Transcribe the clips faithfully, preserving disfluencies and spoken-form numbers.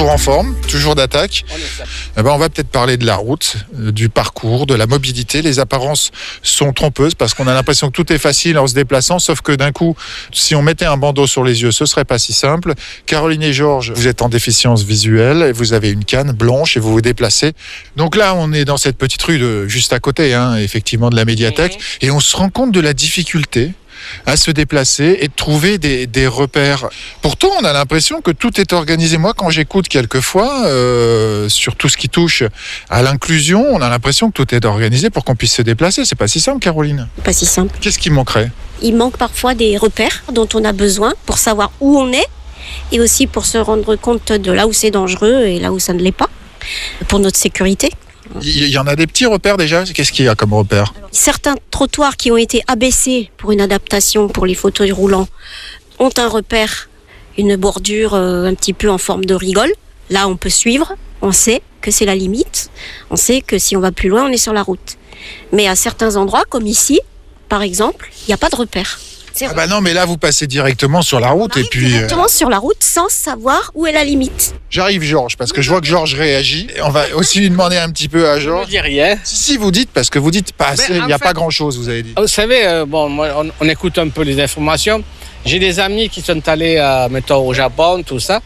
toujours en forme, toujours d'attaque. Eh ben, on va peut-être parler de la route, du parcours, de la mobilité. Les apparences sont trompeuses parce qu'on a l'impression que tout est facile en se déplaçant, sauf que d'un coup, si on mettait un bandeau sur les yeux, ce serait pas si simple. Caroline et Georges, vous êtes en déficience visuelle et vous avez une canne blanche et vous vous déplacez. Donc là, on est dans cette petite rue de, juste à côté, hein, effectivement, de la médiathèque, mmh. et on se rend compte de la difficulté à se déplacer et de trouver des, des repères. Pourtant, on a l'impression que tout est organisé. Moi, quand j'écoute quelquefois euh, sur tout ce qui touche à l'inclusion, on a l'impression que tout est organisé pour qu'on puisse se déplacer. C'est pas si simple, Caroline. Pas si simple. Qu'est-ce qui manquerait ? Il manque parfois des repères dont on a besoin pour savoir où on est et aussi pour se rendre compte de là où c'est dangereux et là où ça ne l'est pas, pour notre sécurité. Il y en a des petits repères déjà ? Qu'est-ce qu'il y a comme repères ? Certains trottoirs qui ont été abaissés pour une adaptation pour les fauteuils roulants ont un repère, une bordure euh, un petit peu en forme de rigole. Là, on peut suivre, on sait que c'est la limite, on sait que si on va plus loin, on est sur la route. Mais à certains endroits, comme ici, par exemple, il n'y a pas de repère. Ah bah non, mais là, vous passez directement sur la route. On et puis directement euh... sur la route sans savoir où est la limite. J'arrive, Georges, parce que je vois que Georges réagit. On va aussi lui demander un petit peu à Georges. Je ne dis rien. Si, si, vous dites, parce que vous dites pas assez, il n'y a fait, pas grand-chose, vous avez dit. Vous savez, euh, bon, moi, on, on écoute un peu les informations. J'ai des amis qui sont allés, euh, mettons, au Japon, tout ça.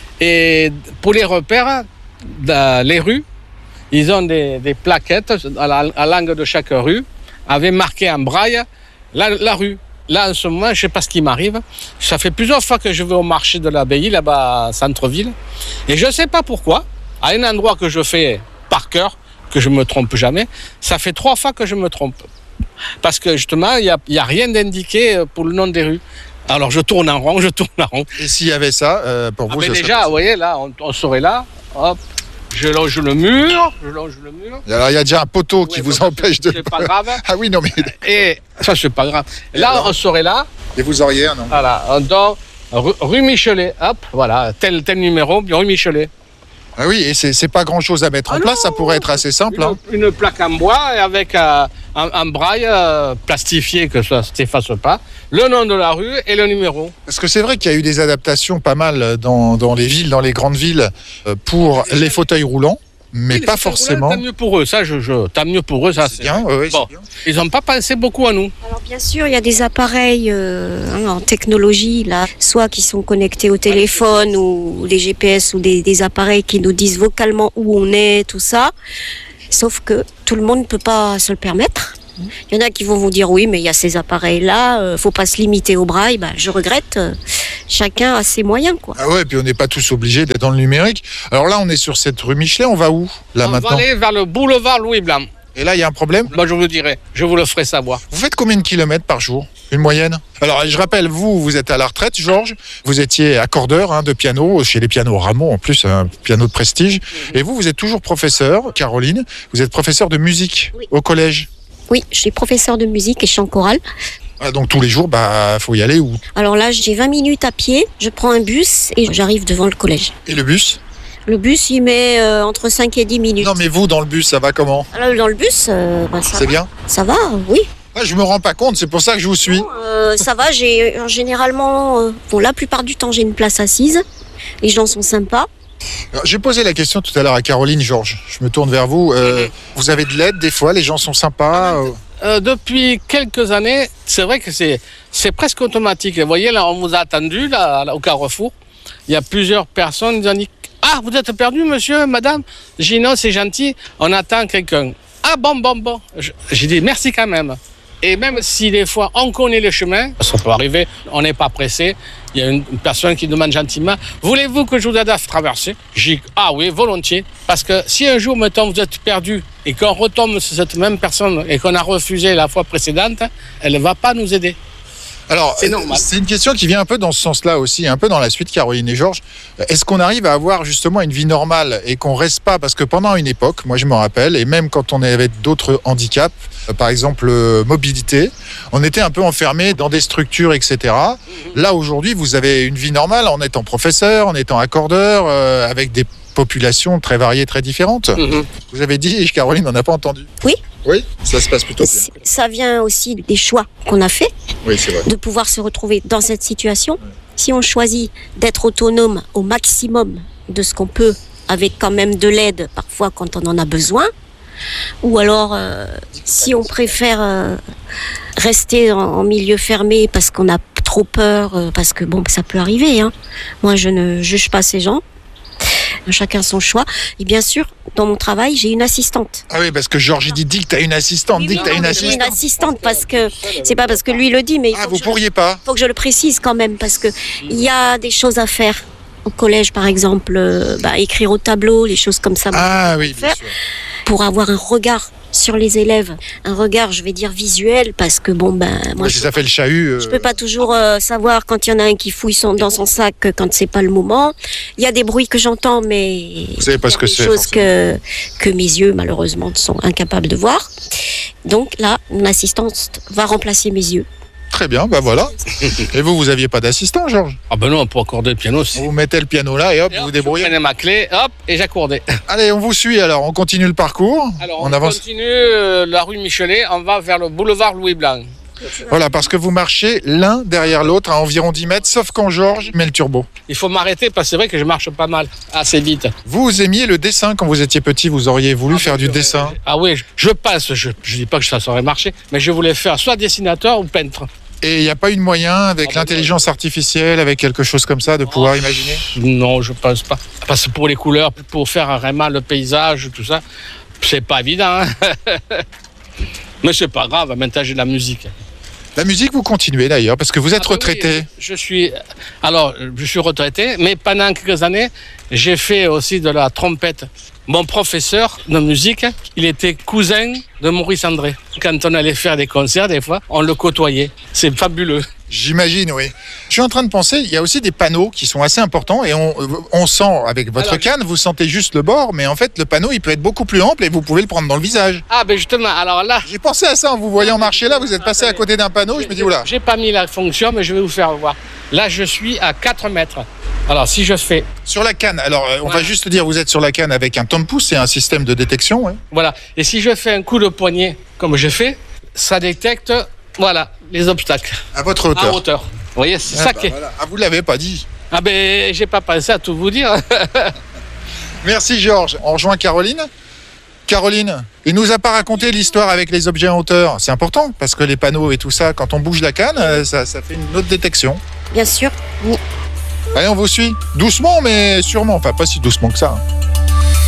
Et pour les repères, dans les rues, ils ont des, des plaquettes à, la, à l'angle de chaque rue, avec marqué en braille la, la rue. Là, en ce moment, je ne sais pas ce qui m'arrive. Ça fait plusieurs fois que je vais au marché de l'Abbaye, là-bas, centre-ville. Et je ne sais pas pourquoi, à un endroit que je fais par cœur, que je ne me trompe jamais, ça fait trois fois que je me trompe. Parce que justement, il n'y a, y a rien d'indiqué pour le nom des rues. Alors, je tourne en rond, je tourne en rond. Et s'il y avait ça, euh, pour ah vous, mais ça déjà, vous voyez, là, on, on serait là, hop. Je longe le mur, je longe le mur. Alors, il y a déjà un poteau ouais, qui vous empêche de... C'est pas grave. Ah oui, non, mais... Et ça, c'est pas grave. Et là, alors, on serait là. Et vous auriez un, non ? Voilà, on dort rue, rue Michelet, hop, voilà, tel, tel numéro, rue Michelet. Ah oui, et c'est, c'est pas grand-chose à mettre ah en non, place, ça pourrait être assez simple. Une, hein. une plaque en bois et avec euh, un, un braille euh, plastifié, que ça ne s'efface pas, le nom de la rue et le numéro. Parce que c'est vrai qu'il y a eu des adaptations pas mal dans, dans les villes, dans les grandes villes, pour les fauteuils roulants. Mais oui, pas forcément. Tant mieux pour eux, ça, je, je, tant mieux pour eux, ça. C'est, c'est bien, oui, bon, c'est bien. Ils n'ont pas pensé beaucoup à nous. Alors bien sûr, il y a des appareils euh, en technologie, là, soit qui sont connectés au téléphone ou des G P S ou des, des appareils qui nous disent vocalement où on est, tout ça. Sauf que tout le monde ne peut pas se le permettre. Il y en a qui vont vous dire oui, mais il y a ces appareils-là, euh, faut pas se limiter au braille. Ben, je regrette. Euh, chacun a ses moyens, quoi. Ah ouais, et puis on n'est pas tous obligés d'être dans le numérique. Alors là, on est sur cette rue Michelet, on va où là on maintenant ? On va aller vers le boulevard Louis Blanc. Et là, il y a un problème ? Bah, je vous le dirai, je vous le ferai savoir. Vous faites combien de kilomètres par jour ? Une moyenne ? Alors, je rappelle, vous, vous êtes à la retraite, Georges. Vous étiez accordeur hein, de piano, chez les pianos Rameau, en plus, un piano de prestige. Mm-hmm. Et vous, vous êtes toujours professeur, Caroline. Vous êtes professeur de musique oui. au collège. Oui, je suis professeur de musique et chant choral. Ah, donc tous les jours, bah, faut y aller où ? Alors là, j'ai vingt minutes à pied, je prends un bus et j'arrive devant le collège. Et le bus ? Le bus, il met euh, entre cinq et dix minutes. Non, mais vous, dans le bus, ça va comment ? Alors, dans le bus, euh, bah, ça C'est va. bien ? Ça va, oui. Ah, je me rends pas compte, c'est pour ça que je vous suis. Non, euh, ça va, j'ai généralement, euh, bon, la plupart du temps, j'ai une place assise. Les gens sont sympas. Alors, j'ai posé la question tout à l'heure à Caroline, Georges. Je me tourne vers vous. Euh, vous avez de l'aide des fois, les gens sont sympas euh... Euh, depuis quelques années, c'est vrai que c'est, c'est presque automatique. Vous voyez, là, on vous a attendu là, là, au Carrefour. Il y a plusieurs personnes qui ont dit « Ah, vous êtes perdu, monsieur, madame ?» J'ai dit « Non, c'est gentil, on attend quelqu'un. » « Ah, bon, bon, bon. » J'ai dit « Merci quand même. » Et même si des fois on connaît le chemin, ça peut arriver, on n'est pas pressé. Il y a une personne qui demande gentiment « Voulez-vous que je vous aide à traverser ?» J'ai dit « Ah oui, volontiers. » Parce que si un jour, mettons, vous êtes perdu et qu'on retombe sur cette même personne et qu'on a refusé la fois précédente, elle ne va pas nous aider. Alors, c'est, c'est une question qui vient un peu dans ce sens-là aussi, un peu dans la suite, Caroline et Georges. Est-ce qu'on arrive à avoir justement une vie normale et qu'on reste pas, parce que pendant une époque, moi je me rappelle, et même quand on avait d'autres handicaps, par exemple euh, mobilité, on était un peu enfermé dans des structures, et cetera. Mm-hmm. Là aujourd'hui, vous avez une vie normale en étant professeur, en étant accordeur, euh, avec des populations très variées, très différentes. Mm-hmm. Vous avez dit, Caroline, on n'a pas entendu. Oui. Oui, ça se passe plutôt bien. Ça vient aussi des choix qu'on a faits, oui, c'est vrai. De pouvoir se retrouver dans cette situation. Oui. Si on choisit d'être autonome au maximum de ce qu'on peut, avec quand même de l'aide parfois quand on en a besoin. Ou alors, euh, si on préfère euh, rester en, en milieu fermé parce qu'on a trop peur, euh, parce que bon, ça peut arriver. Hein. Moi, je ne juge pas ces gens. Chacun son choix. Et bien sûr, dans mon travail, j'ai une assistante. Ah oui, parce que Georges dit, dit que tu as une assistante, Oui, dit oui, que tu as non, une j'ai assistante. une assistante parce que c'est pas parce que lui le dit, mais il Ah, faut vous que je- pourriez pas faut que je le précise quand même parce que il y a des choses à faire au collège, par exemple, euh, bah, écrire au tableau, les choses comme ça. Ah oui, bien faire sûr. Pour avoir un regard sur les élèves, un regard, je vais dire visuel, parce que bon ben moi Ouais, si ça fait le chahut. euh, je peux pas toujours euh, savoir quand il y en a un qui fouille son, dans son sac euh, quand c'est pas le moment. Il y a des bruits que j'entends, mais Vous savez pas ce que c'est, des choses que que mes yeux malheureusement sont incapables de voir. Donc là, mon assistante va remplacer mes yeux. Très bien, bah voilà. Et vous, vous aviez pas d'assistant, Georges? Ah ben non, pour accorder le piano, c'est... Vous mettez le piano là et hop, Et vous hop, vous débrouillez. Je prenais ma clé, hop, et j'accordais. Allez, on vous suit alors, on continue le parcours. Alors, on on, avance. continue euh, la rue Michelet, on va vers le boulevard Louis Blanc. Voilà, parce que vous marchez l'un derrière l'autre à environ dix mètres, sauf quand Georges met le turbo. Il faut m'arrêter parce que c'est vrai que je marche pas mal, assez vite. Vous aimiez le dessin quand vous étiez petit, vous auriez voulu faire du dessin. Ah oui, je, je passe, je, je dis pas que ça saurait marcher, mais je voulais faire soit dessinateur ou peintre. Et il n'y a pas eu de moyen, avec Ah bah l'intelligence artificielle, avec quelque chose comme ça, de pouvoir imaginer? Non, je pense pas. Parce que pour les couleurs, pour faire vraiment le paysage, tout ça, c'est pas évident. Hein. Mais c'est pas grave, maintenant j'ai de la musique. La musique, vous continuez d'ailleurs, parce que vous êtes Ah bah oui, retraité. je suis, alors, je suis retraité, mais pendant quelques années, j'ai fait aussi de la trompette. Mon professeur de musique, il était cousin de Maurice André. Quand on allait faire des concerts, des fois, on le côtoyait. C'est fabuleux. J'imagine, oui. Je suis en train de penser, il y a aussi des panneaux qui sont assez importants et on, on sent, avec votre Alors, canne, vous sentez juste le bord, mais en fait, le panneau, il peut être beaucoup plus ample et vous pouvez le prendre dans le visage. Ah ben justement, alors là, J'ai pensé à ça en vous voyant marcher là, vous êtes passé à côté d'un panneau, je me dis, oula. j'ai pas mis la fonction, mais je vais vous faire voir. Là, je suis à quatre mètres. Alors, si je fais, Sur la canne, alors euh, on Voilà. va juste dire, vous êtes sur la canne avec un temps-pouce, c'est un système de détection, ouais. voilà, et si je fais un coup de poignet, comme je fais, ça détecte, voilà, les obstacles À votre à hauteur. hauteur. Vous voyez, c'est Ah, ça bah, qui est... voilà. Ah, vous l'avez pas dit. Ah ben, j'ai pas pensé à tout vous dire. Merci Georges. On rejoint Caroline. Caroline, il nous a pas raconté l'histoire avec les objets en hauteur. C'est important parce que les panneaux et tout ça, quand on bouge la canne, euh, ça, ça fait une autre détection. Bien sûr. Oui. Allez, on vous suit. Doucement, mais sûrement. Enfin, pas si doucement que ça. hein.